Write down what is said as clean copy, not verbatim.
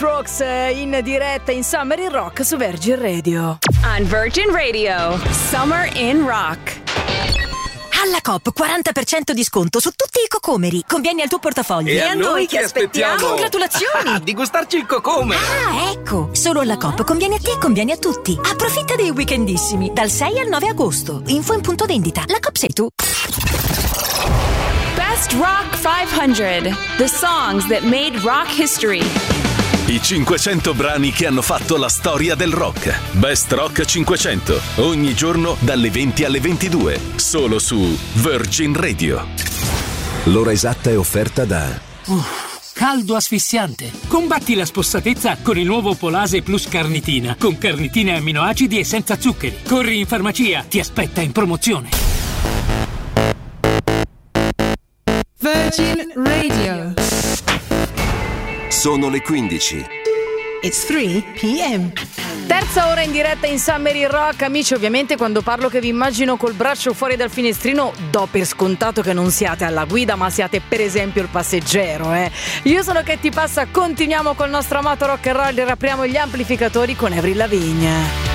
Brooks in diretta in Summer in Rock su Virgin Radio. On Virgin Radio, Summer in Rock. Alla Coop 40% di sconto su tutti i cocomeri. Convieni al tuo portafoglio. E a noi che aspettiamo? Congratulazioni! Di gustarci il cocome! Ah, ecco! Solo alla Coop conviene a te e conviene a tutti. Approfitta dei weekendissimi dal 6 al 9 agosto. Info in punto vendita. La Coop sei tu. Best Rock 500. The songs that made rock history. I 500 brani che hanno fatto la storia del rock. Best Rock 500. Ogni giorno dalle 20 alle 22. Solo su Virgin Radio. L'ora esatta è offerta da... Caldo asfissiante. Combatti la spossatezza con il nuovo Polase Plus Carnitina. Con carnitina e amminoacidi e senza zuccheri. Corri in farmacia, ti aspetta in promozione. Virgin Radio. Sono le 15. It's 3 p.m. Terza ora in diretta in Summer in Rock. Amici, ovviamente quando parlo che vi immagino col braccio fuori dal finestrino do per scontato che non siate alla guida, ma siate per esempio il passeggero, Io sono Katy Passa, continuiamo col nostro amato rock and roll e apriamo gli amplificatori con Avril Lavigne.